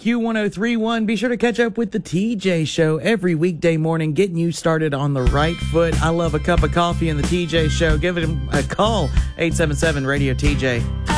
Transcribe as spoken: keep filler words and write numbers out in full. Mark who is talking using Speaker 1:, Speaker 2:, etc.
Speaker 1: Q one oh three point one. Be sure to catch up with the T J Show every weekday morning, getting you started on the right foot. I love a cup of coffee in the T J Show. Give him a call, eight seven seven, radio T J.